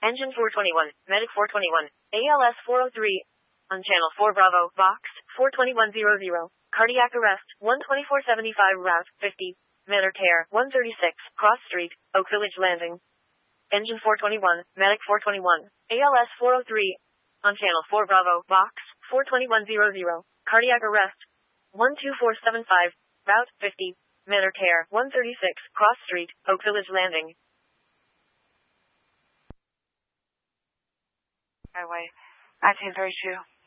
Engine 421, Medic 421, ALS 403. On Channel 4 Bravo, Vox 42100. Cardiac arrest, 12475 Route 50. Manor Care, 136, Cross Street, Oak Village Landing. Engine 421, Medic 421, ALS 403. On Channel 4 Bravo, Vox 42100. Cardiac arrest, 12475, Route 50. Manor Care, 136, Cross Street, Oak Village Landing. Highway 1932.